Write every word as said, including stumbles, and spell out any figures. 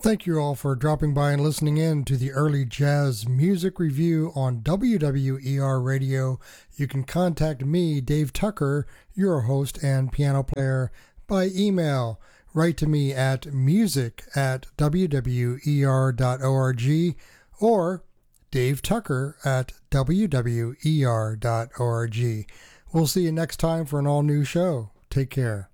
Thank you all for dropping by and listening in to the Early Jazz Music Review on W W E R Radio. You can contact me, Dave Tucker, your host and piano player, by email. Write to me at music at w w e r dot org or Dave Tucker at w w e r dot org. We'll see you next time for an all-new show. Take care.